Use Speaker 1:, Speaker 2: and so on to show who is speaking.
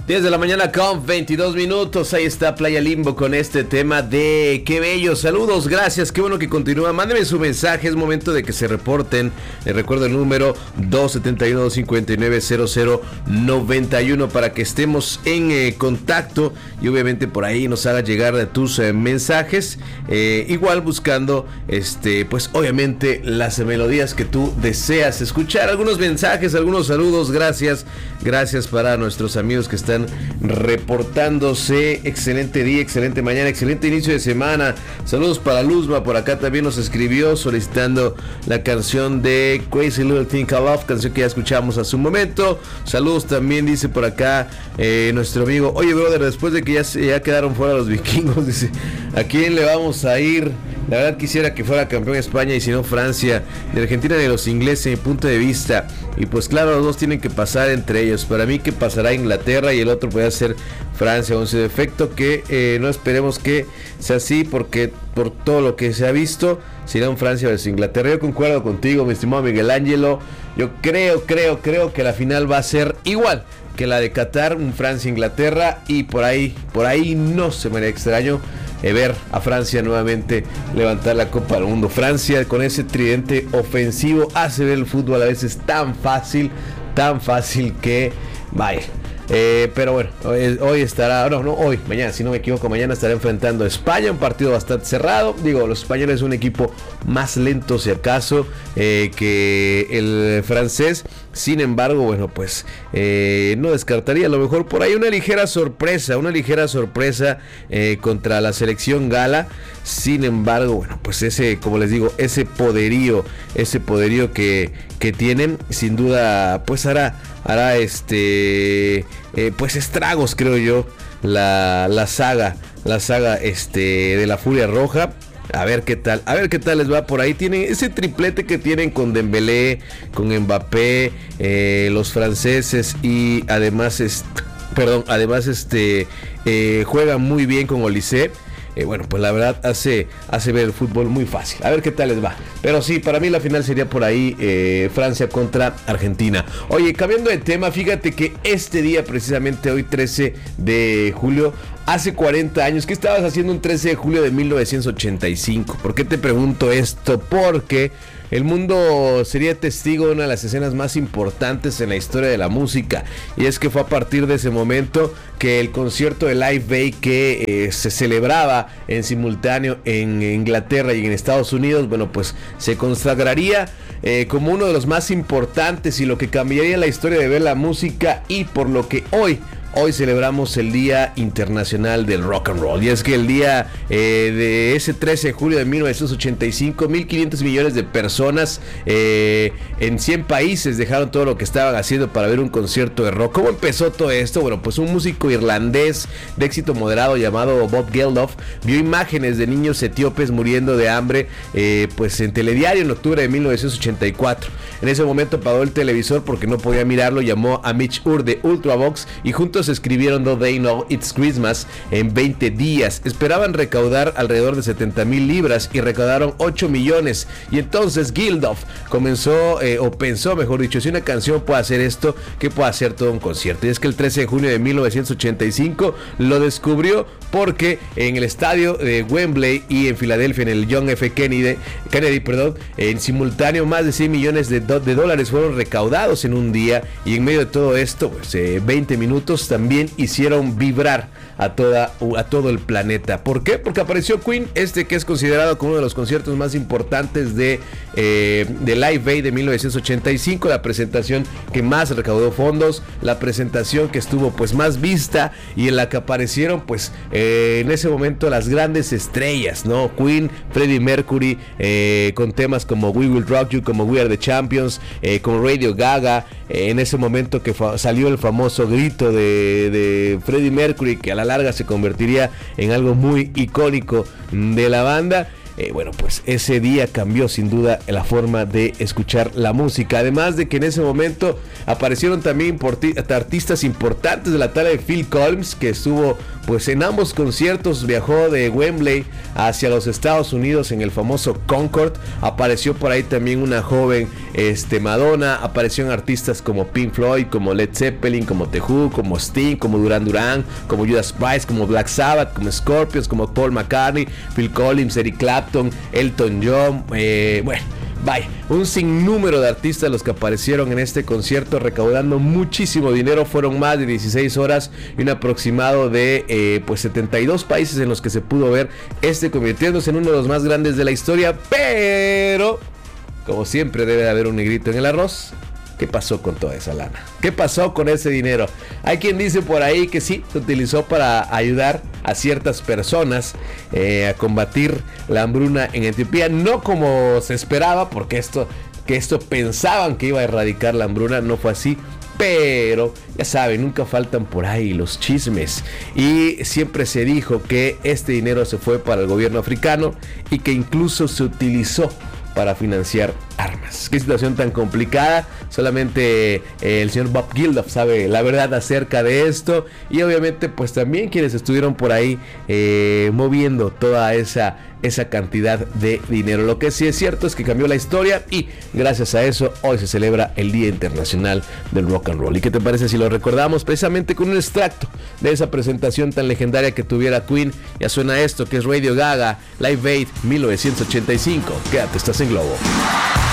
Speaker 1: 10 de la mañana con 22 minutos. Ahí está Playa Limbo con este tema de Qué Bello. Saludos, gracias, qué bueno que continúa. Mándeme su mensaje, es momento de que se reporten. Les recuerdo el número 271-590091 para que estemos en contacto y obviamente por ahí nos haga llegar tus mensajes. Igual buscando, pues obviamente las melodías que tú deseas escuchar. Algunos mensajes, algunos saludos, gracias para nuestros amigos que están reportándose. Excelente día, excelente mañana, excelente inicio de semana. Saludos para Luzma, por acá también nos escribió solicitando la canción de Crazy Little Thing I Love, canción que ya escuchamos hace un momento. Saludos también, dice por acá nuestro amigo, oye brother, después de que ya quedaron fuera los vikingos, dice, ¿a quién le vamos a ir? La verdad quisiera que fuera campeón España y si no Francia. De Argentina ni los ingleses, en mi punto de vista. Y pues claro, los dos tienen que pasar entre ellos. Para mí que pasará Inglaterra y el otro puede ser Francia. Con su defecto que no esperemos que sea así, porque por todo lo que se ha visto será un Francia versus Inglaterra. Yo concuerdo contigo, mi estimado Miguel Ángelo. Yo creo que la final va a ser igual que la de Qatar, un Francia-Inglaterra, y por ahí no se me haría extraño ver a Francia nuevamente levantar la Copa del Mundo. Francia con ese tridente ofensivo hace ver el fútbol a veces tan fácil que vaya. Pero bueno, hoy estará, mañana, si no me equivoco, mañana estará enfrentando a España, un partido bastante cerrado. Digo, los españoles son un equipo más lento, si acaso, que el francés. Sin embargo, bueno, pues no descartaría a lo mejor por ahí una ligera sorpresa contra la selección gala. Sin embargo, bueno, pues como les digo, ese poderío que tienen, sin duda, pues hará pues estragos, creo yo, la saga de la Furia Roja. A ver qué tal les va por ahí. Tienen ese triplete que tienen con Dembélé, con Mbappé, los franceses, y además juegan muy bien con Olise. Bueno, pues la verdad hace ver el fútbol muy fácil. A ver qué tal les va. Pero sí, para mí la final sería por ahí, Francia contra Argentina. Oye, cambiando de tema, fíjate que este día, precisamente hoy 13 de julio, hace 40 años, ¿qué estabas haciendo un 13 de julio de 1985? ¿Por qué te pregunto esto? Porque el mundo sería testigo de una de las escenas más importantes en la historia de la música, y es que fue a partir de ese momento que el concierto de Live Aid que se celebraba en simultáneo en Inglaterra y en Estados Unidos, bueno, pues se consagraría como uno de los más importantes y lo que cambiaría la historia de ver la música, y por lo que hoy celebramos el Día Internacional del Rock and Roll. Y es que el día de ese 13 de julio de 1985, 1.500 millones de personas en 100 países dejaron todo lo que estaban haciendo para ver un concierto de rock. ¿Cómo empezó todo esto? Bueno, pues un músico irlandés de éxito moderado llamado Bob Geldof vio imágenes de niños etíopes muriendo de hambre pues en telediario en octubre de 1984. En ese momento apagó el televisor porque no podía mirarlo, llamó a Mitch Ure de Ultravox y juntos escribieron Do They Know It's Christmas en 20 días. Esperaban recaudar alrededor de 70,000 libras y recaudaron 8 millones. Y entonces Geldof pensó, mejor dicho, si una canción puede hacer esto, ¿qué puede hacer todo un concierto? Y es que el 13 de junio de 1985 lo descubrió porque en el estadio de Wembley y en Filadelfia, en el John F. Kennedy, en simultáneo más de 100 millones de dólares fueron recaudados en un día, y en medio de todo esto, pues 20 minutos también hicieron vibrar a todo el planeta. ¿Por qué? Porque apareció Queen, que es considerado como uno de los conciertos más importantes de Live Aid de 1985, la presentación que más recaudó fondos, la presentación que estuvo pues más vista y en la que aparecieron pues en ese momento las grandes estrellas, ¿no? Queen, Freddie Mercury, con temas como We Will Rock You, como We Are the Champions, con Radio Gaga, en ese momento que salió el famoso grito de Freddie Mercury, que a la larga se convertiría en algo muy icónico de la banda. Bueno, pues ese día cambió sin duda la forma de escuchar la música. Además de que en ese momento aparecieron también artistas importantes de la talla de Phil Collins, que estuvo pues en ambos conciertos viajó de Wembley hacia los Estados Unidos en el famoso Concorde. Apareció por ahí también una joven Madonna, aparecieron artistas como Pink Floyd, como Led Zeppelin, como The Who, como Sting, como Duran Duran, como Judas Priest, como Black Sabbath, como Scorpions, como Paul McCartney, Phil Collins, Eric Clapton, Elton John, vaya, un sinnúmero de artistas los que aparecieron en este concierto recaudando muchísimo dinero. Fueron más de 16 horas y un aproximado de 72 países en los que se pudo ver convirtiéndose en uno de los más grandes de la historia. Pero, como siempre, debe de haber un negrito en el arroz. ¿Qué pasó con toda esa lana? ¿Qué pasó con ese dinero? Hay quien dice por ahí que sí, se utilizó para ayudar a ciertas personas a combatir la hambruna en Etiopía. No como se esperaba, porque esto pensaban que iba a erradicar la hambruna. No fue así. Pero, ya saben, nunca faltan por ahí los chismes. Y siempre se dijo que este dinero se fue para el gobierno africano y que incluso se utilizó para financiar armas. Qué situación tan complicada. Solamente el señor Bob Geldof sabe la verdad acerca de esto. Y obviamente pues también quienes estuvieron por ahí moviendo toda esa cantidad de dinero. Lo que sí es cierto es que cambió la historia y gracias a eso hoy se celebra el Día Internacional del Rock and Roll. ¿Y qué te parece si lo recordamos precisamente con un extracto de esa presentación tan legendaria que tuviera Queen? Ya suena esto, que es Radio Gaga Live Aid 1985. Quédate, estás en Globo.